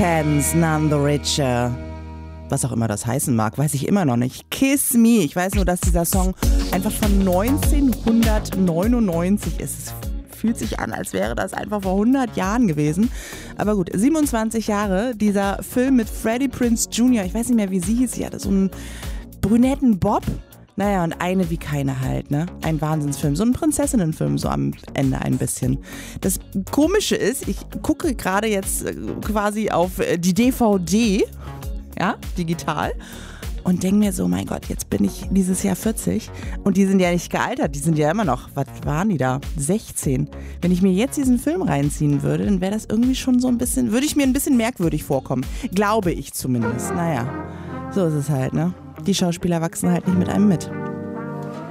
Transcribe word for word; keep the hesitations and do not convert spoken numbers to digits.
Americans, None the Richer. Was auch immer das heißen mag, weiß ich immer noch nicht. Kiss Me. Ich weiß nur, dass dieser Song einfach von neunzehnhundertneunundneunzig ist. Es fühlt sich an, als wäre das einfach vor hundert Jahren gewesen. Aber gut, siebenundzwanzig Jahre. Dieser Film mit Freddie Prinze Junior Ich weiß nicht mehr, wie sie hieß. Sie hatte so einen brünetten Bob. Naja, und eine wie keine halt, ne? Ein Wahnsinnsfilm. So ein Prinzessinnenfilm, so am Ende ein bisschen. Das Komische ist, ich gucke gerade jetzt quasi auf die D V D, ja, digital, und denke mir so, mein Gott, jetzt bin ich dieses Jahr vierzig und die sind ja nicht gealtert, die sind ja immer noch, was waren die da? sechzehn. Wenn ich mir jetzt diesen Film reinziehen würde, dann wäre das irgendwie schon so ein bisschen, würde ich mir ein bisschen merkwürdig vorkommen. Glaube ich zumindest. Naja, so ist es halt, ne? Die Schauspieler wachsen halt nicht mit einem mit.